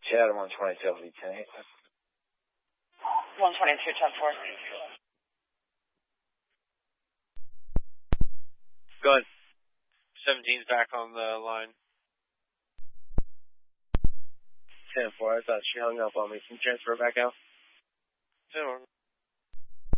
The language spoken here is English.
Chad 122, lead 10-8. 122, 10-4. Go ahead. 17's back on the line. 10-4, I thought she hung up on me. Can you transfer back out? 10-4.